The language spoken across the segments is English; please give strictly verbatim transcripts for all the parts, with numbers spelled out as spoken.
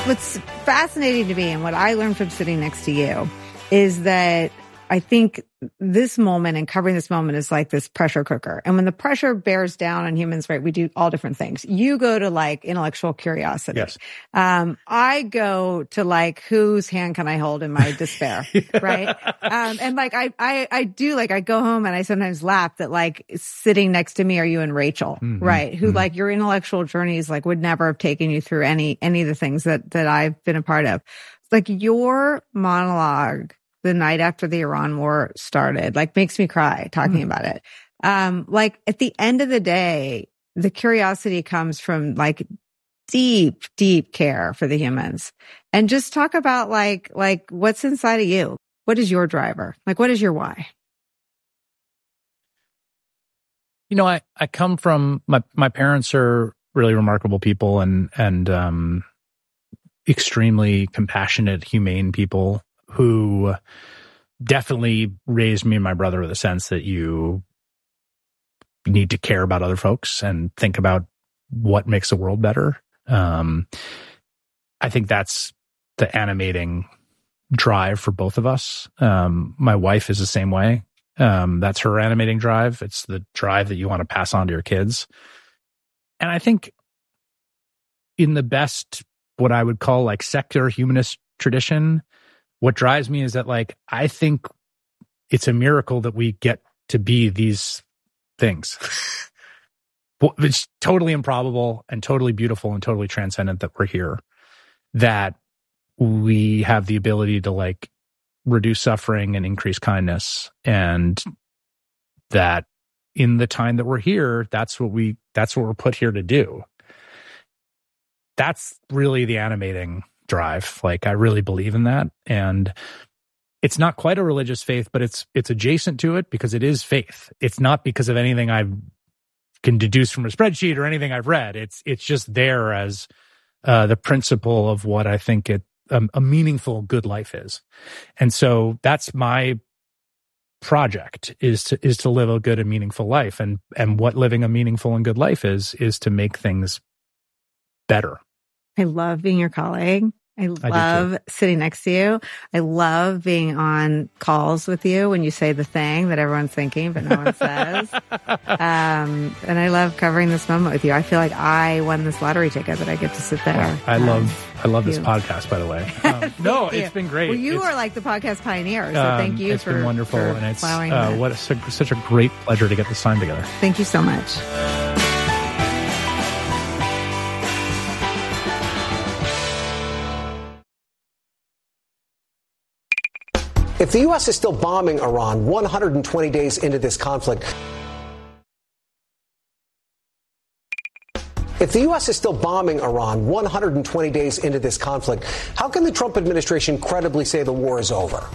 What's fascinating to me and what I learned from sitting next to you is that I think this moment and covering this moment is like this pressure cooker. And when the pressure bears down on humans, right, we do all different things. You go to like intellectual curiosity. Yes. Um, I go to like, whose hand can I hold in my despair? Yeah. Right. Um, and like, I, I, I do like, I go home and I sometimes laugh that like sitting next to me are you and Rachel, mm-hmm. right? Who mm-hmm. like your intellectual journeys like would never have taken you through any, any of the things that, that I've been a part of. Like your monologue the night after the Iran war started, like makes me cry talking mm. about it. Um, like at the end of the day, the curiosity comes from like deep, deep care for the humans. And just talk about like, like what's inside of you. What is your driver? Like, what is your why? You know, I, I come from, my, my parents are really remarkable people and, and, um, extremely compassionate, humane people who definitely raised me and my brother with a sense that you need to care about other folks and think about what makes the world better. Um, I think that's the animating drive for both of us. Um, my wife is the same way. Um, that's her animating drive. It's the drive that you want to pass on to your kids. And I think in the best, what I would call like secular humanist tradition, what drives me is that, like, I think it's a miracle that we get to be these things. It's totally improbable and totally beautiful and totally transcendent that we're here, that we have the ability to, like, reduce suffering and increase kindness. And that in the time that we're here, that's what we, that's what we're put here to do. That's really the animating drive. Like, I really believe in that. And it's not quite a religious faith, but it's it's adjacent to it because it is faith. It's not because of anything I can deduce from a spreadsheet or anything I've read. It's it's just there as uh, the principle of what I think it um, a meaningful, good life is. And so that's my project, is to is to live a good and meaningful life. And and what living a meaningful and good life is is to make things better. I love being your colleague. I love I sitting next to you. I love being on calls with you when you say the thing that everyone's thinking, but no one says. Um, and I love covering this moment with you. I feel like I won this lottery ticket that I get to sit there. Well, I um, love, I love this you. podcast, by the way. Um, no, you. It's been great. Well, you it's, are like the podcast pioneer, so um, thank you it's for It's been wonderful, for and it's uh, what a, such a great pleasure to get this time together. Thank you so much. If the U S is still bombing Iran one hundred twenty days into this conflict, if the U S is still bombing Iran one hundred twenty days into this conflict, how can the Trump administration credibly say the war is over?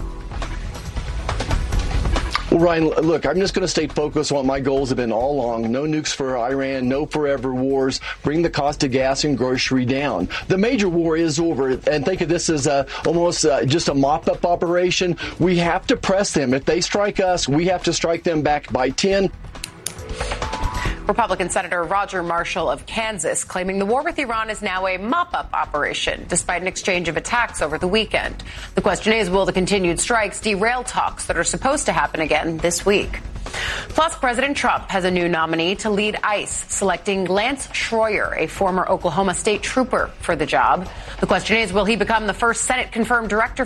Well, Ryan, look, I'm just going to stay focused on what my goals have been all along. No nukes for Iran, no forever wars, bring the cost of gas and grocery down. The major war is over, and think of this as a, almost uh, just a mop-up operation. We have to press them. If they strike us, we have to strike them back by ten. Republican Senator Roger Marshall of Kansas claiming the war with Iran is now a mop-up operation, despite an exchange of attacks over the weekend. The question is, will the continued strikes derail talks that are supposed to happen again this week? Plus, President Trump has a new nominee to lead ICE, selecting Lance Schroyer, a former Oklahoma state trooper, for the job. The question is, will he become the first Senate-confirmed director